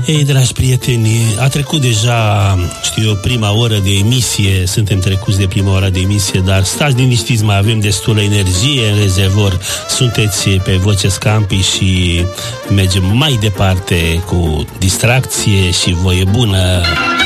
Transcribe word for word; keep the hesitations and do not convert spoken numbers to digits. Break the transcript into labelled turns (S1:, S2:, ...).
S1: Ei, dragi prieteni, a trecut deja, știu eu, prima oră de emisie, suntem trecuți de prima oră de emisie, dar stați liniștiți, mai avem destulă energie în rezervor, sunteți pe Voce Scampi și mergem mai departe cu distracție și voie bună.